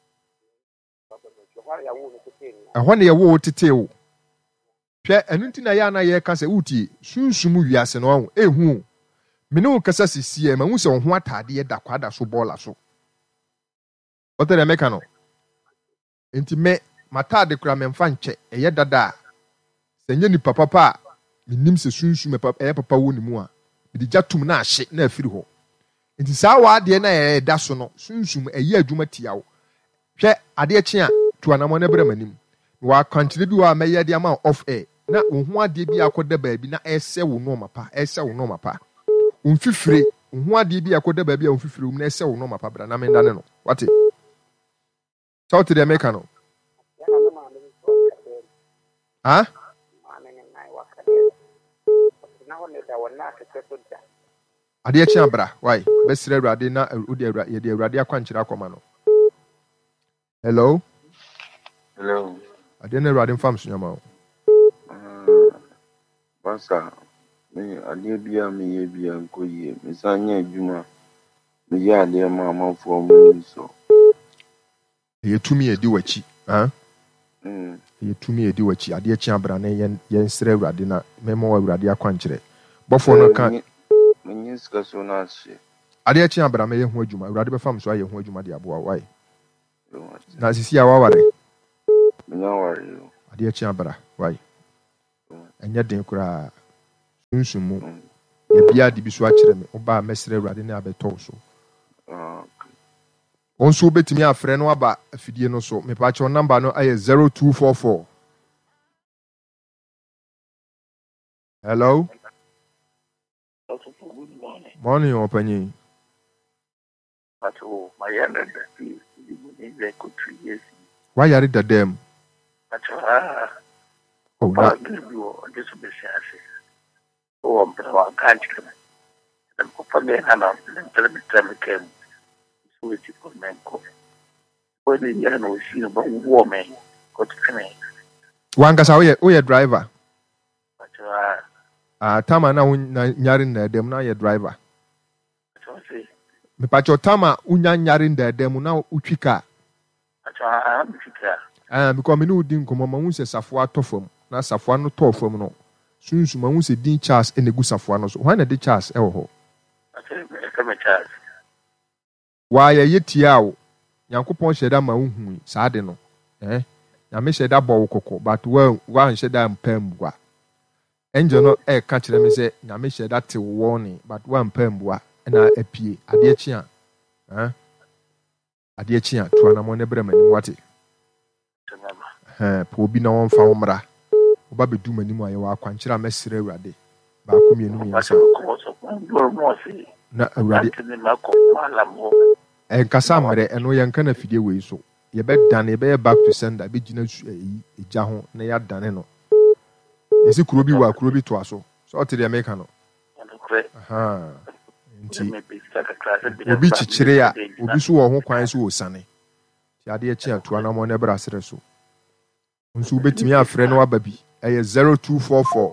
H: ɛhɔ na yɛwo wo tetee wo hwɛ ɛno nti na yɛ ana yɛka sɛ wotie sunsum wiase no ɔho ɛhu mene wo kasa sisie ma hu sɛ wo ho atadeɛ da kwada so bɔɔla so wote dɛ meka no enti matade kura memfa nkyɛ ɛyɛ dada a sɛ nyɛ nipa papa a menim sɛ sunsum ɛyɛ papa wɔ ne mu a mede gya tum na ahye na afiri hɔ nti saa waadeɛ na ɛyɛ da so no sunsum ɛyɛ adwuma tia wo hwɛ adeɛ kye a tuanamɔ no brɛ m'anim na wɔakwankyerɛ bi wɔ a mɛyɛ de ama off air na wo ho adeɛ bi akɔda baabi na ɛsɛ wo nɔɔma pa wo mfifire wo ho adeɛ bi akɔda baabi a wo mfifire mu na ɛsɛ wo nɔɔma pa bra na mendane no wate sɛ wote deɛ meka no adeɛ kye abra why bɛsrɛ Awurade na yɛde Awurade akwankyerɛ akɔma no hello adeɛ na Awurade mfa msunyama wo
L: basa me adeɛ bia meyɛ bia nkɔ yie mesan nyɛ adwuma meyɛ adeɛ ma amanfoɔ mu so
H: ɛyɛ tumi ɛdi w'akyi ɛyɛ tumi ɛdi w'akyi adeɛ kye abra na yɛnsrɛ Awurade na mɛma wɔ Awurade akwankyerɛ bɔfoɔ no ka
L: menye sika so no ahye
H: Adeɛ kye abra me yɛ ho adwuma. Awurade bɛfam so ayɛ ho adwuma de aboa why. Na sisi a waware.
L: Menya ware.
H: Adeɛ kye abra why. Ɛnyɛ den koraa. Sunsumu. Yɛ bia de bi so akyerɛ me. Oba mesrɛ Awurade ne abɛtɔ so. Also betimi afrɛ no aba afidie no so. Me pa cho number no ayɛ 0244. Hello.
K: Good morning.
H: Morning, Opanyi.
K: My younger years.
H: Why are it that them? Oh,
K: no. This will be oh, I can't come. I'm opening and I'm came. So it's a man. When you know, she about woman got to me.
H: One case, we are driver. Tama na nyari na dem na ye driver. Me pa cho tama unya nyari na dem na utwika. Because me no din komo ma hu se safo atofam na safo no tofam no. Sunsu ma hu se din Charles enegu safo no so. Why na de Charles e wo ho?
K: Charles.
H: Why ye tia wo. Yankopon hyeda ma hu saa de no. Na me hyeda bo kokko but wa hyeda mpambua. Angel no ka kire me say na me hyeda te warning but wa mpambua na apie ade chi a ade chi a to anamo ne brema ni wate po bi na won fa womra oba bedu manim aye wa kwankira mesire Awurade ba ko mienu mi yasa na Awurade kasa mre eno ye nka na fidie we so ye be dan ye be back to sender be gina eja ho na ya dane no yesi kuro bi wa kuro bi to aso so ote de make no nti obi chichire ya obi so wo ho kwan so osane ti ade echi atua na mo ne bra sere so nso betimi afre no aba bi eye 0244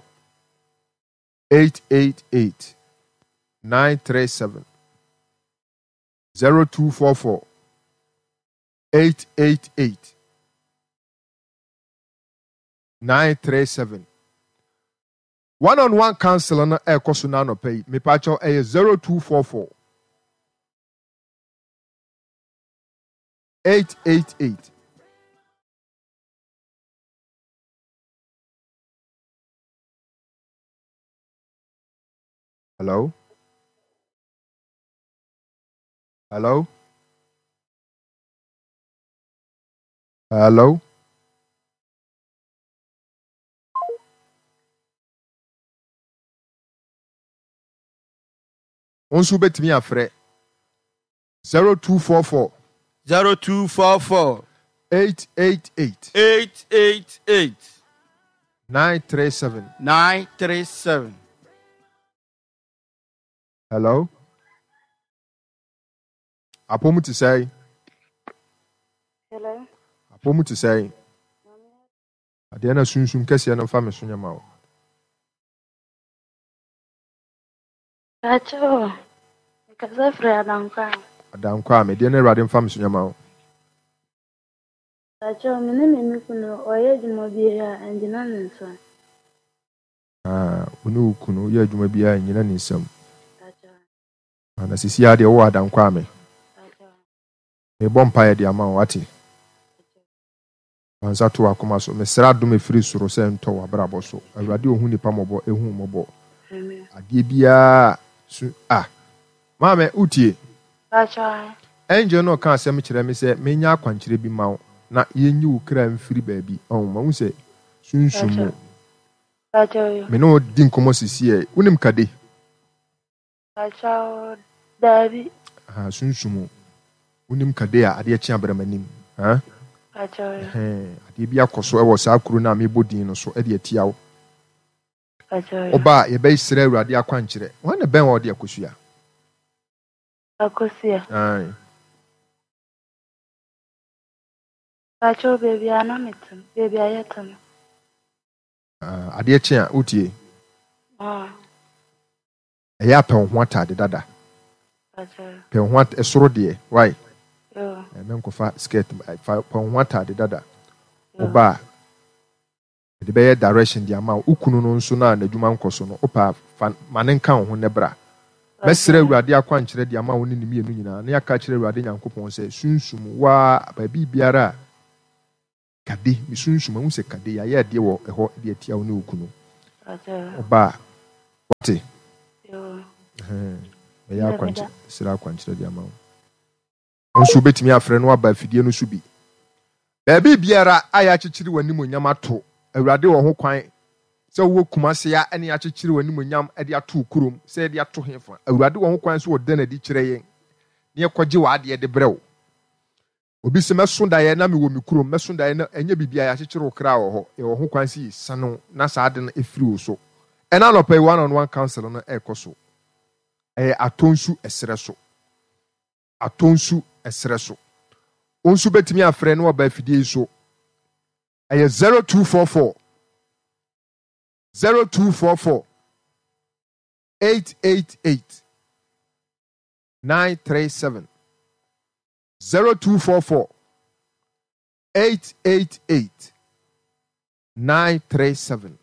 H: 888 937 0244 888 937 one-on-one counselor na ekoso na no pay me pacho 0244 888 Hello? Hello? Hello? Onsu betimi afre 0244 888 937 Hello? Apomu to say.
M: Hello?
H: Apomu to say. Adiana sunsun kesi na fami sunya ma.
M: Acho. Kaza fra
H: Adankwa me diana radin fami sunya ma.
M: Acho mene kuno oye djuma biya anjina nso.
H: Unu kuno ye djuma biya nyina nsam. Na sisi ade wo adankwa me. Me bompa ye de ama wate. Ansa to akoma so me sra do me firi soro se nto wa brabo so. Awurade ohun nipa mobo ehun mobo.
M: Amen.
H: Ade bia su Mame utie.
M: Acha.
H: Angel no kan asem kire me se menya akwankire bi ma na yenyi wo kra mfiri baabi. Ma hu se sunsumu.
M: Acha.
H: Me no din komo sisi e. Unim kade.
M: Acha Davi.
H: Sunsumu. Unim kade a ade akyi abramanim.
M: Acha.
H: Ade bia koso e wo sa kuru na me bodin no so e de atiawo.
M: Acha.
H: Oba ye be sire Awurade akwankire. Wan na ben wo de akosua.
M: Akosia. Acha baby anamitum. Baby ayatum.
H: Ade akyi a utie. Eya pe ho atade dada.
M: Acha.
H: Pe ho esoro de, why?
M: Yo.
H: Men ko fa skirt pe ho atade dada. Oba de be direction di ama ukunu no nso na adwuma nkoso no opa manen kan ho ne bra. Mesre Awurade akwankyerɛ de ama wo ne nimienu nyinaa na yɛaka kyerɛ Awurade Nyankopɔn sɛ sunsum wa baabi biara kade me sunsum ahu sɛ kade yɛayɛ adeɛ wɔ ɛhɔ de atia wo ne okunu ɔba wate ɛyɛ akwankyerɛ srɛ akwankyerɛ de ama wo nso wobɛtumi afrɛ no aba afidie no so bi baabi biara a yɛakyekyere w'animonyam ato Awurade wɔ ho kwan sɛ wo Kumase ya ɛne akyekyere w'animonyam de ato kurom sɛ de ato hefa Awurade wɔ ho kwan so wɔda na di kyerɛ yɛn ne yɛkɔgye w'adeɛ de brɛ wo obi sɛ mɛso daeɛ na mewɔ me kurom mɛso daeɛ na ɛnyɛ bibia yɛakyekyere wo kra wɔ hɔ yɛwɔ ho kwan sɛ sano na saa de no ɛfiri wo so ɛna anɔpa yi one-on-one counsel no ɛkɔ so ɛyɛ atɔnsu ɛserɛ so atɔnsu ɛserɛ so onsu bɛtumi afrɛ no ɔba afidie so ɛyɛ 0244 888 937 0244 888 937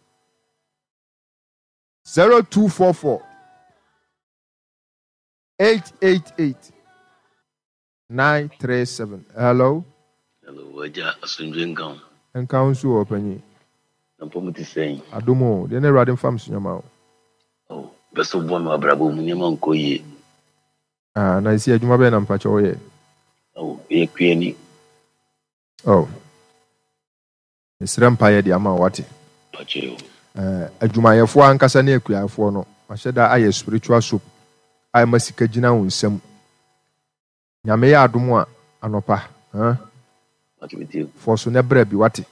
H: 0244 888 937. Hello.
N: Waja asunjenga.
H: Enka unsu opanyi.
N: Nampo muti sen.
H: Adomo, de na Awurade mfam sunyama.
N: Oh, beso bo me abrabo mu nyama nkoye.
H: Na isi adwuma be na mpacho ye.
N: Oh, ye kwiani.
H: Oh. Esrem pa ye de ama wate.
N: Pacho.
H: Adwumayefo ankasa na akuafo no. Mahyeda aye spiritual soup. Aye masika gina wo nsam. Nyame ya adom a anopa, for so ne bra bi wate.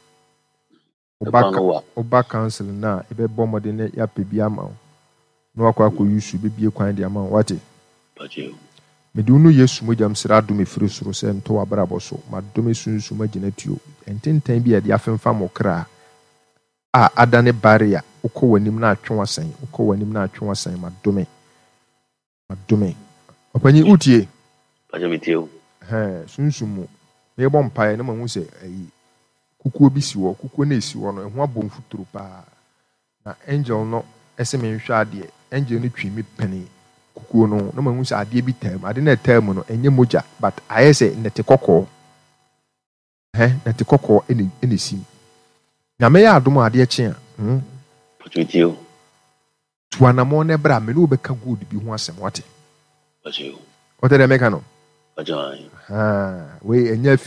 H: Oba council na ebe bomode ne ya pebi ama. No akwa yusu bebie kwan de ama wate. Medunu Yesu mojam sra adom efiri soro se nto wabrabo so. Madome sunsu magina tuo. Ententen bi ade afemfa mokra. Adane barrier ukọ wanim na atwe wasan. Ukọ wanim na atwe wasan madome. Madome. Opanyi utie.
N: Pajamitio.
H: Sunsumu. Me bɔ mpae na mahu sɛ kukuo bi si wɔ, kukuo na esi wɔ no ɛho abɔ mfuturo paa. Na angel no ɛsɛ me nhwɛ adeɛ. Angel no twi me pɛne kukuo no na mahu sɛ adeɛ bi tam. Ade na tam no ɛnyɛ mogya, but ayɛ sɛ nete kɔkɔɔ. Nete kɔkɔɔ ɛna sim. Nyame yɛ adom adeɛ kye a.
N: Pajamitio.
H: Tuanamo ne bra me no bɛka good bi ho asɛm wate.
N: Pajamitio.
H: What did I make?
N: Pajamitio.
H: We enya